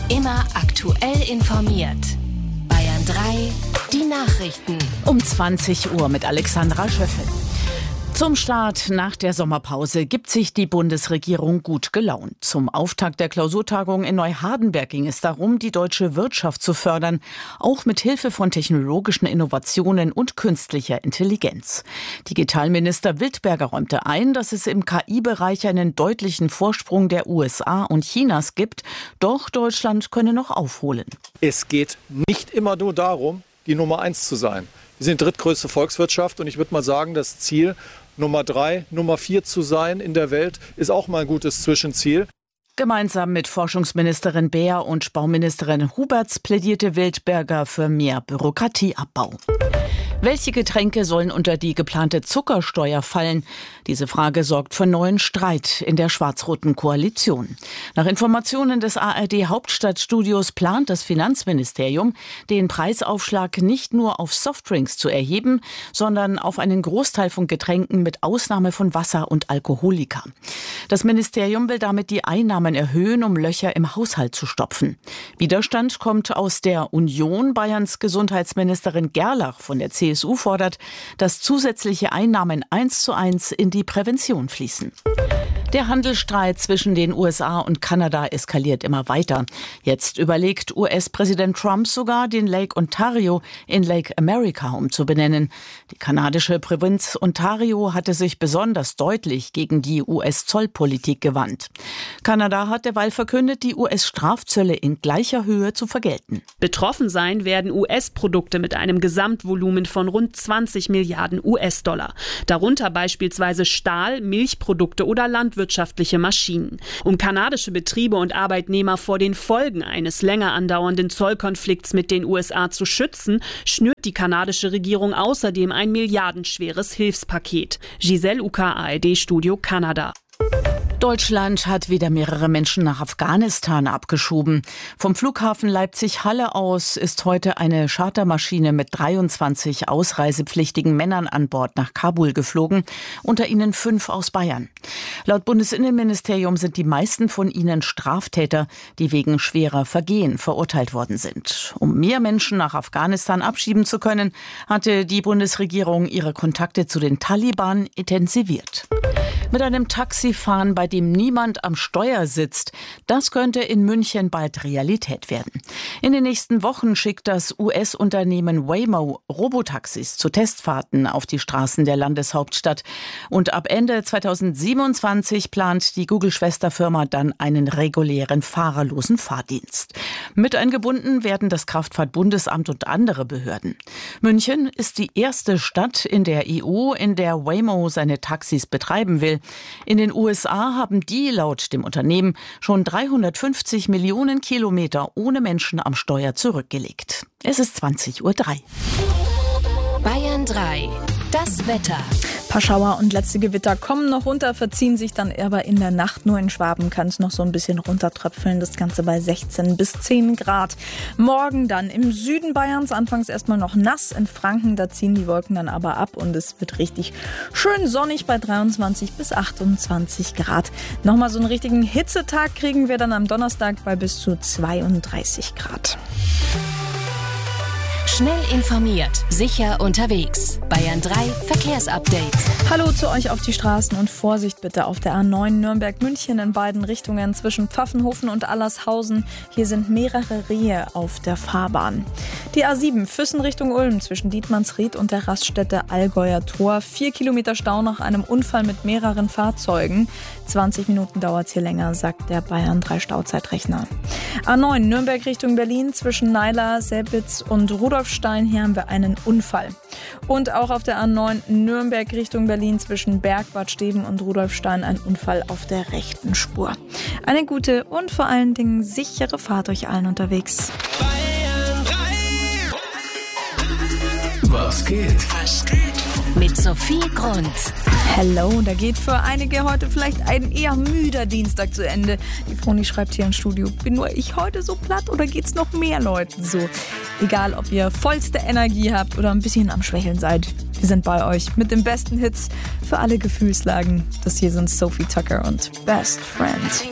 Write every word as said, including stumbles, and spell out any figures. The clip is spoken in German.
Immer aktuell informiert. Bayern drei, die Nachrichten. Um zwanzig Uhr mit Alexandra Schöffel. Zum Start nach der Sommerpause gibt sich die Bundesregierung gut gelaunt. Zum Auftakt der Klausurtagung in Neuhardenberg ging es darum, die deutsche Wirtschaft zu fördern, auch mit Hilfe von technologischen Innovationen und künstlicher Intelligenz. Digitalminister Wildberger räumte ein, dass es im K I-Bereich einen deutlichen Vorsprung der U S A und Chinas gibt, doch Deutschland könne noch aufholen. Es geht nicht immer nur darum, die Nummer eins zu sein. Wir sind drittgrößte Volkswirtschaft und ich würde mal sagen, das Ziel, Nummer drei, Nummer vier zu sein in der Welt, ist auch mal ein gutes Zwischenziel. Gemeinsam mit Forschungsministerin Beer und Bauministerin Huberts plädierte Wildberger für mehr Bürokratieabbau. Welche Getränke sollen unter die geplante Zuckersteuer fallen? Diese Frage sorgt für neuen Streit in der schwarz-roten Koalition. Nach Informationen des A R D-Hauptstadtstudios plant das Finanzministerium, den Preisaufschlag nicht nur auf Softdrinks zu erheben, sondern auf einen Großteil von Getränken mit Ausnahme von Wasser und Alkoholika. Das Ministerium will damit die Einnahmen erhöhen, um Löcher im Haushalt zu stopfen. Widerstand kommt aus der Union. Bayerns Gesundheitsministerin Gerlach von der C S U fordert, dass zusätzliche Einnahmen eins zu eins in die Prävention fließen. Der Handelsstreit zwischen den U S A und Kanada eskaliert immer weiter. Jetzt überlegt U S-Präsident Trump sogar, den Lake Ontario in Lake America umzubenennen. Die kanadische Provinz Ontario hatte sich besonders deutlich gegen die U S-Zollpolitik gewandt. Kanada hat derweil verkündet, die U S-Strafzölle in gleicher Höhe zu vergelten. Betroffen sein werden U S-Produkte mit einem Gesamtvolumen von rund zwanzig Milliarden U S-Dollar. Darunter beispielsweise Stahl, Milchprodukte oder Landwirtschaft. Wirtschaftliche Maschinen. Um kanadische Betriebe und Arbeitnehmer vor den Folgen eines länger andauernden Zollkonflikts mit den U S A zu schützen, schnürt die kanadische Regierung außerdem ein milliardenschweres Hilfspaket. Giselle Uka, A R D-Studio Kanada. Deutschland hat wieder mehrere Menschen nach Afghanistan abgeschoben. Vom Flughafen Leipzig-Halle aus ist heute eine Chartermaschine mit dreiundzwanzig ausreisepflichtigen Männern an Bord nach Kabul geflogen, unter ihnen fünf aus Bayern. Laut Bundesinnenministerium sind die meisten von ihnen Straftäter, die wegen schwerer Vergehen verurteilt worden sind. Um mehr Menschen nach Afghanistan abschieben zu können, hatte die Bundesregierung ihre Kontakte zu den Taliban intensiviert. Mit einem Taxifahren, bei dem niemand am Steuer sitzt, das könnte in München bald Realität werden. In den nächsten Wochen schickt das U S-Unternehmen Waymo Robotaxis zu Testfahrten auf die Straßen der Landeshauptstadt. Und ab Ende zweitausendsiebenundzwanzig plant die Google-Schwesterfirma dann einen regulären fahrerlosen Fahrdienst. Mit eingebunden werden das Kraftfahrtbundesamt und andere Behörden. München ist die erste Stadt in der E U, in der Waymo seine Taxis betreiben will. In den U S A haben die laut dem Unternehmen schon dreihundertfünfzig Millionen Kilometer ohne Menschen am Steuer zurückgelegt. Es ist zwanzig Uhr drei. Bayern drei, das Wetter. Ein paar Schauer und letzte Gewitter kommen noch runter, verziehen sich dann aber in der Nacht. Nur in Schwaben kann es noch so ein bisschen runtertröpfeln. Das Ganze bei sechzehn bis zehn Grad. Morgen dann im Süden Bayerns anfangs erstmal noch nass. In Franken, da ziehen die Wolken dann aber ab und es wird richtig schön sonnig bei dreiundzwanzig bis achtundzwanzig Grad. Nochmal so einen richtigen Hitzetag kriegen wir dann am Donnerstag bei bis zu zweiunddreißig Grad. Schnell informiert, sicher unterwegs. Bayern drei Verkehrsupdate. Hallo zu euch auf die Straßen und Vorsicht bitte auf der A neun Nürnberg-München in beiden Richtungen zwischen Pfaffenhofen und Allershausen. Hier sind mehrere Rehe auf der Fahrbahn. Die A sieben Füssen Richtung Ulm zwischen Dietmannsried und der Raststätte Allgäuer Tor. Vier Kilometer Stau nach einem Unfall mit mehreren Fahrzeugen. zwanzig Minuten dauert es hier länger, sagt der Bayern drei Stauzeitrechner. A neun Nürnberg Richtung Berlin zwischen Naila, Selbitz und Rudolfstein. Hier haben wir einen Unfall. Und auch auf der A neun Nürnberg Richtung Berlin zwischen Berg, Bad Steben und Rudolfstein ein Unfall auf der rechten Spur. Eine gute und vor allen Dingen sichere Fahrt euch allen unterwegs. Bayern drei. Was geht? Was geht? Mit Sophie Grund. Hello, da geht für einige heute vielleicht ein eher müder Dienstag zu Ende. Die Froni schreibt hier im Studio, bin nur ich heute so platt oder geht's noch mehr Leuten so? Egal, ob ihr vollste Energie habt oder ein bisschen am Schwächeln seid. Wir sind bei euch mit den besten Hits für alle Gefühlslagen. Das hier sind Sophie Tucker und Best Friend.